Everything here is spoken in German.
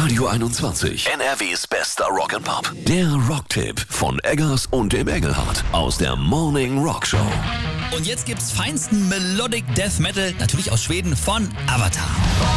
Radio 21. NRWs bester Rock'n'Pop. Der Rocktipp von Eggers und dem Engelhardt aus der Morning Rock Show. Und jetzt gibt's feinsten Melodic Death Metal, natürlich aus Schweden, von Avatar.